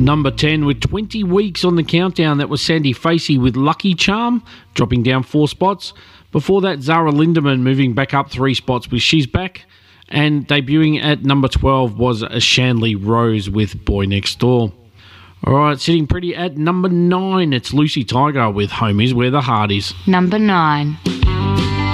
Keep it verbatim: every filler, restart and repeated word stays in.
Number ten, with twenty weeks on the countdown, that was Sandy Facey with Lucky Charm, dropping down four spots. Before that, Zara Lindemann moving back up three spots with She's Back. And debuting at number twelve was a Shanley Rose with Boy Next Door. All right, sitting pretty at number nine, it's Lucy Tiger with Home Is Where the Heart Is. Number nine.